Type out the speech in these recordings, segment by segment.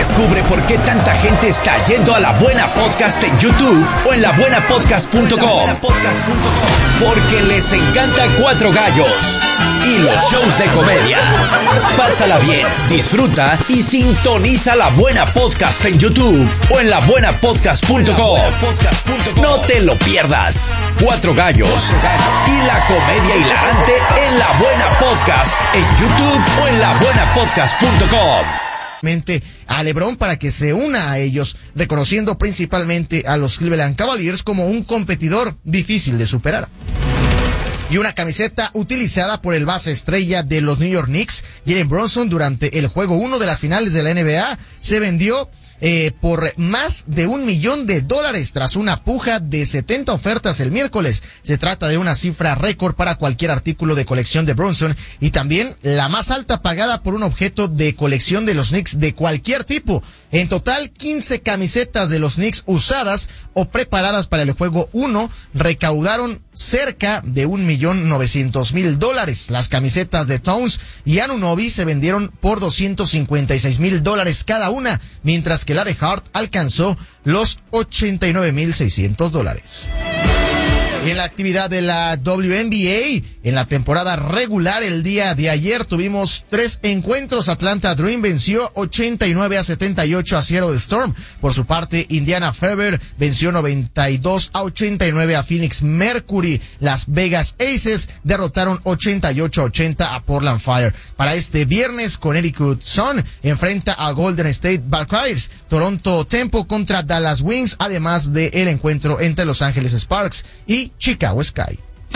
Descubre por qué tanta gente está yendo a La Buena Podcast en YouTube o en labuenapodcast.com. Porque les encanta Cuatro Gallos y los shows de comedia. Pásala bien, disfruta y sintoniza La Buena Podcast en YouTube o en labuenapodcast.com. No te lo pierdas. Cuatro Gallos y la comedia hilarante en La Buena Podcast en YouTube o en labuenapodcast.com. A LeBron para que se una a ellos, reconociendo principalmente a los Cleveland Cavaliers como un competidor difícil de superar. Y una camiseta utilizada por el base estrella de los New York Knicks, Jalen Brunson, durante el juego 1 de las finales de la NBA, se vendió por más de $1 millón tras una puja de 70 ofertas el miércoles. Se trata de una cifra récord para cualquier artículo de colección de Brunson y también la más alta pagada por un objeto de colección de los Knicks de cualquier tipo. En total, 15 camisetas de los Knicks usadas o preparadas para el juego 1 recaudaron cerca de $1.900.000. Las camisetas de Towns y Anunoby se vendieron por $256,000 cada una, mientras que la de Hart alcanzó los $89,600. En la actividad de la WNBA, en la temporada regular, el día de ayer tuvimos 3 encuentros. Atlanta Dream venció 89-78 a Seattle Storm. Por su parte, Indiana Fever venció 92-89 a Phoenix Mercury. Las Vegas Aces derrotaron 88-80 a Portland Fire. Para este viernes, Connecticut Sun enfrenta a Golden State Valkyries. Toronto Tempo contra Dallas Wings, además de el encuentro entre Los Ángeles Sparks y Chicago Sky.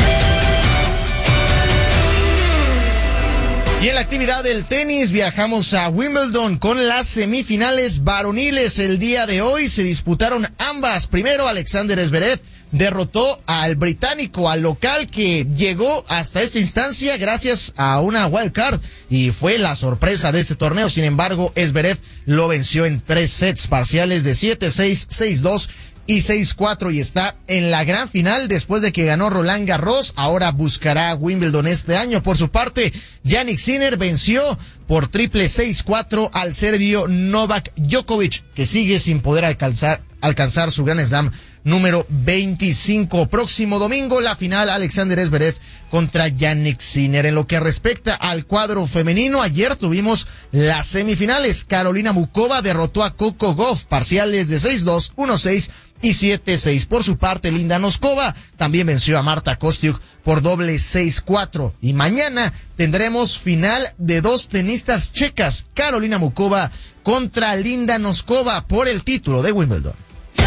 Y en la actividad del tenis viajamos a Wimbledon con las semifinales varoniles. El día de hoy se disputaron ambas. Primero, Alexander Zverev derrotó al británico, al local, que llegó hasta esta instancia gracias a una wild card y fue la sorpresa de este torneo. Sin embargo, Zverev lo venció en 3 sets parciales de 7-6, 6-2 y 6-4 y está en la gran final después de que ganó Roland Garros. Ahora buscará Wimbledon este año. Por su parte, Jannik Sinner venció por triple 6-4 al serbio Novak Djokovic, que sigue sin poder alcanzar su Grand Slam número 25. Próximo domingo, la final, Alexander Zverev contra Jannik Sinner. En lo que respecta al cuadro femenino, ayer tuvimos las semifinales. Karolina Muchova derrotó a Coco Gauff, parciales de 6-2, 1-6 y 7-6. Por su parte, Linda Noskova también venció a Marta Kostyuk por doble 6-4. Y mañana tendremos final de 2 tenistas checas, Karolina Muchova contra Linda Noskova por el título de Wimbledon.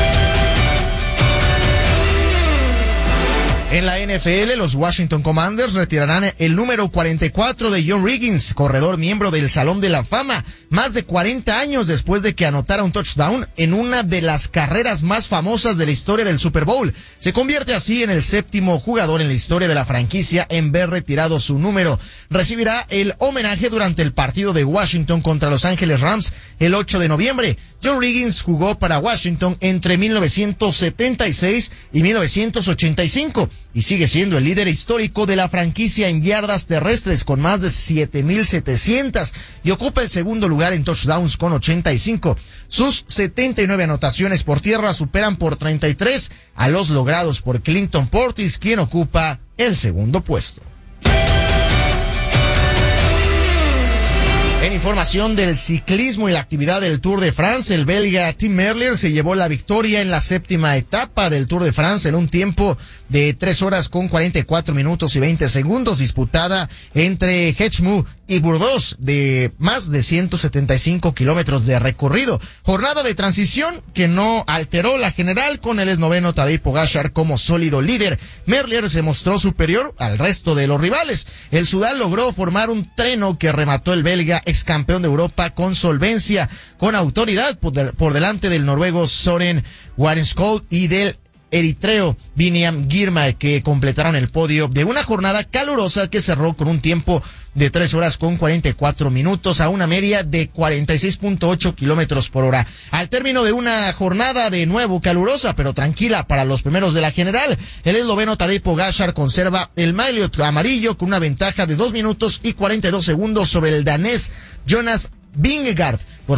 En la NFL, los Washington Commanders retirarán el número 44 de John Riggins, corredor miembro del Salón de la Fama, más de 40 años después de que anotara un touchdown en una de las carreras más famosas de la historia del Super Bowl. Se convierte así en el 7º jugador en la historia de la franquicia en ver retirado su número. Recibirá el homenaje durante el partido de Washington contra Los Ángeles Rams el 8 de noviembre. John Riggins jugó para Washington entre 1976 y 1985 y sigue siendo el líder histórico de la franquicia en yardas terrestres con más de 7,700 y ocupa el segundo lugar en touchdowns con 85. Sus 79 anotaciones por tierra superan por 33 a los logrados por Clinton Portis, quien ocupa el segundo puesto. En información del ciclismo y la actividad del Tour de France, el belga Tim Merlier se llevó la victoria en la 7ª etapa del Tour de France en un tiempo de 3 horas con 44 minutos y 20 segundos, disputada entre Hechmou y Burdeos, de más de 175 kilómetros de recorrido. Jornada de transición que no alteró la general, con el esloveno Tadej Pogačar como sólido líder. Merlier se mostró superior al resto de los rivales. El sudán logró formar un treno que remató el belga, ex campeón de Europa, con solvencia, con autoridad por delante del noruego Søren Warneskjold y del eritreo Biniam Girmay, que completaron el podio de una jornada calurosa que cerró con un tiempo de 3 horas con 44 minutos a una media de 46.8 kilómetros por hora. Al término de una jornada de nuevo calurosa pero tranquila para los primeros de la general, el esloveno Tadej Pogačar conserva el maillot amarillo con una ventaja de 2 minutos y 42 segundos sobre el danés Jonas Vingegaard.